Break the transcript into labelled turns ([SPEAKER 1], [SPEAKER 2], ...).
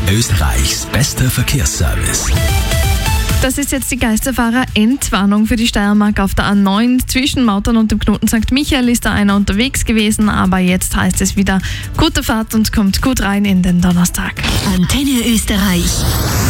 [SPEAKER 1] Österreichs bester Verkehrsservice.
[SPEAKER 2] Das ist jetzt die Geisterfahrer-Endwarnung für die Steiermark auf der A9. Zwischen Mautern und dem Knoten St. Michael ist da einer unterwegs gewesen, aber jetzt heißt es wieder gute Fahrt und kommt gut rein in den Donnerstag.
[SPEAKER 3] Antenne Österreich.